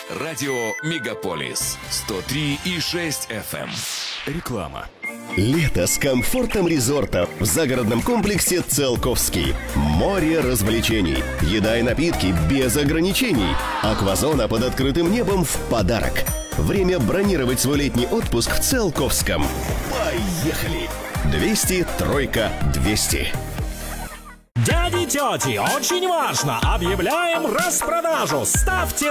Радио Мегаполис 103,6 FM. Реклама. Лето с комфортом резорта в загородном комплексе «Циолковский». Море развлечений, еда и напитки без ограничений. Аквазона под открытым небом в подарок. Время бронировать свой летний отпуск в Циолковском. Поехали! 200 3 200. Дяди, тети, очень важно! Объявляем распродажу! Ставьте